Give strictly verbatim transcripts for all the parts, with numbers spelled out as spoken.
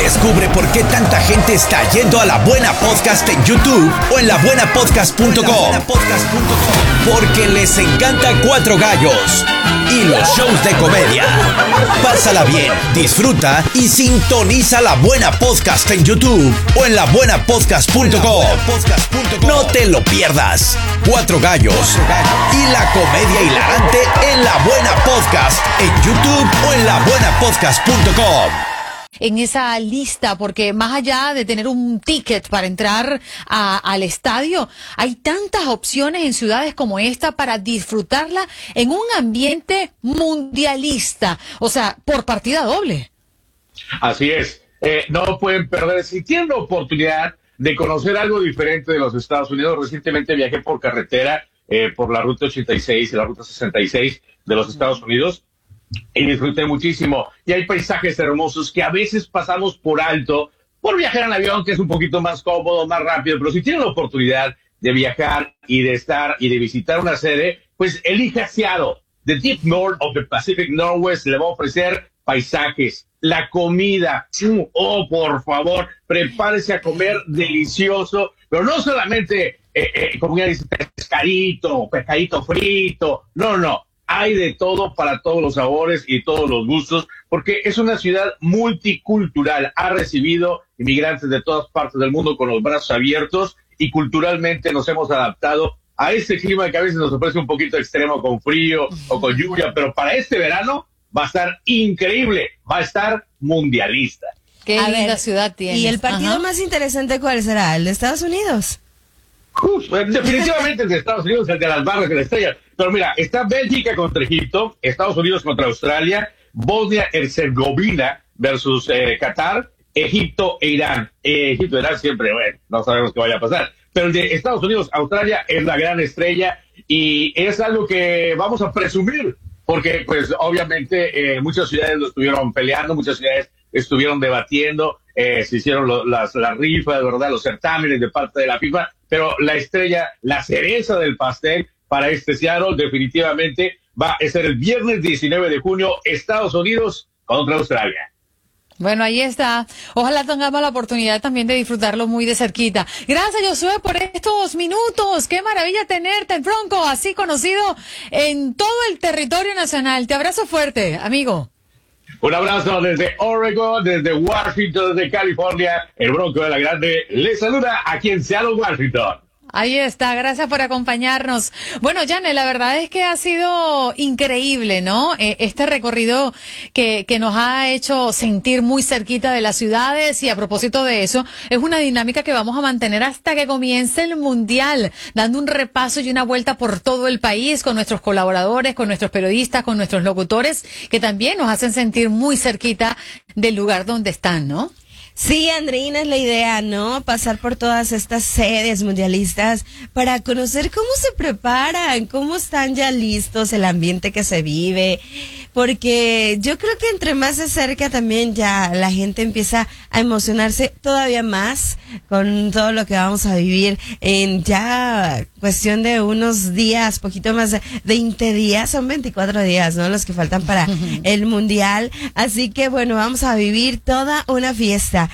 Descubre por qué tanta gente está yendo a La Buena Podcast en YouTube o en la buena podcast punto com. Porque les encanta Cuatro Gallos y los shows de comedia. Pásala bien, disfruta y sintoniza La Buena Podcast en YouTube o en la buena podcast punto com. No te lo pierdas. Cuatro Gallos y la comedia hilarante en La Buena Podcast en YouTube o en la buena podcast punto com. En esa lista, porque más allá de tener un ticket para entrar a, al estadio, hay tantas opciones en ciudades como esta para disfrutarla en un ambiente mundialista, o sea, por partida doble. Así es, eh, no pueden perder, si tienen la oportunidad de conocer algo diferente de los Estados Unidos. Recientemente viajé por carretera, eh, por la ruta ochenta y seis y la ruta sesenta y seis de los Estados Unidos, y disfruté muchísimo. Y hay paisajes hermosos que a veces pasamos por alto por viajar en avión, que es un poquito más cómodo, más rápido. Pero si tienen la oportunidad de viajar y de estar y de visitar una sede, pues elija Seattle. The Deep North of the Pacific Northwest le va a ofrecer paisajes, la comida. Oh, por favor, prepárese a comer delicioso. Pero no solamente, eh, eh, como ya dice, pescadito, pescadito frito. No, no. Hay de todo para todos los sabores y todos los gustos, porque es una ciudad multicultural. Ha recibido inmigrantes de todas partes del mundo con los brazos abiertos y culturalmente nos hemos adaptado a este clima que a veces nos ofrece un poquito extremo con frío o con lluvia, pero para este verano va a estar increíble, va a estar mundialista. Qué a linda ver, ciudad tiene. ¿Y el partido Ajá. más interesante cuál será? ¿El de Estados Unidos? Uf, definitivamente el de Estados Unidos, el de las barras de la estrella. Pero mira, está Bélgica contra Egipto, Estados Unidos contra Australia, Bosnia-Herzegovina versus eh, Qatar, Egipto e Irán. Eh, Egipto e Irán siempre, bueno, no sabemos qué vaya a pasar. Pero el de Estados Unidos-Australia es la gran estrella y es algo que vamos a presumir, porque pues obviamente eh, muchas ciudades lo estuvieron peleando, muchas ciudades estuvieron debatiendo, eh, se hicieron lo, las, las rifas, ¿verdad? Los certámenes de parte de la FIFA, pero la estrella, la cereza del pastel para este Seattle definitivamente va a ser el viernes diecinueve de junio, Estados Unidos contra Australia. Bueno, ahí está. Ojalá tengamos la oportunidad también de disfrutarlo muy de cerquita. Gracias, Josué, por estos minutos. Qué maravilla tenerte, el Bronco, así conocido en todo el territorio nacional. Te abrazo fuerte, amigo. Un abrazo desde Oregon, desde Washington, desde California. El Bronco de la Grande les saluda aquí en Seattle, Washington. Ahí está, gracias por acompañarnos. Bueno, Jane, la verdad es que ha sido increíble, ¿no? Eh, este recorrido que, que nos ha hecho sentir muy cerquita de las ciudades, y a propósito de eso, es una dinámica que vamos a mantener hasta que comience el Mundial, dando un repaso y una vuelta por todo el país con nuestros colaboradores, con nuestros periodistas, con nuestros locutores, que también nos hacen sentir muy cerquita del lugar donde están, ¿no? Sí, Andreina, es la idea, ¿no? Pasar por todas estas sedes mundialistas para conocer cómo se preparan, cómo están ya listos, el ambiente que se vive, porque yo creo que entre más se acerca también ya la gente empieza a emocionarse todavía más con todo lo que vamos a vivir en ya cuestión de unos días, poquito más de veinte días, son veinticuatro días, ¿no? Los que faltan para el Mundial, así que bueno, vamos a vivir toda una fiesta.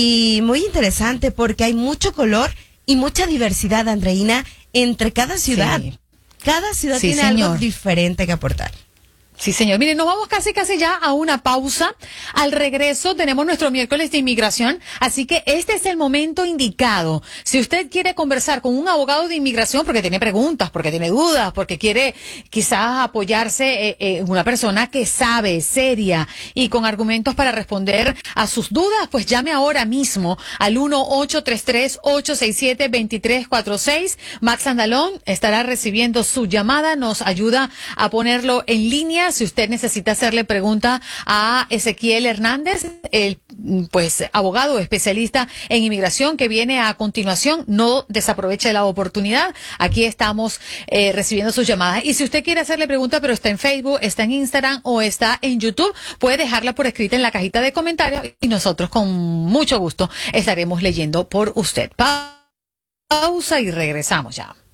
Y muy interesante porque hay mucho color y mucha diversidad, Andreina, entre cada ciudad. Sí. Cada ciudad Sí, tiene señor. algo diferente que aportar. Sí, señor. Miren, nos vamos casi, casi ya a una pausa. Al regreso tenemos nuestro miércoles de inmigración, así que este es el momento indicado. Si usted quiere conversar con un abogado de inmigración porque tiene preguntas, porque tiene dudas, porque quiere quizás apoyarse eh, eh, una persona que sabe, seria y con argumentos para responder a sus dudas, pues llame ahora mismo al uno ocho tres tres, ocho seis siete, dos tres cuatro seis. Max Andalón estará recibiendo su llamada, nos ayuda a ponerlo en línea. Si usted necesita hacerle pregunta a Ezequiel Hernández, el pues abogado especialista en inmigración que viene a continuación, no desaproveche la oportunidad. Aquí estamos eh, recibiendo sus llamadas. Y si usted quiere hacerle pregunta, pero está en Facebook, está en Instagram o está en YouTube, puede dejarla por escrita en la cajita de comentarios y nosotros con mucho gusto estaremos leyendo por usted. Pausa y regresamos ya.